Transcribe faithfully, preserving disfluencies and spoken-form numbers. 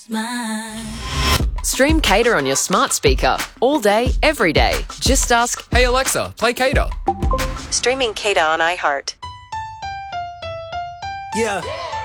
mine. Stream Cater on your smart speaker all day, every day. Just ask, "Hey Alexa, play Cater." Streaming Cater on iHeart. Yeah.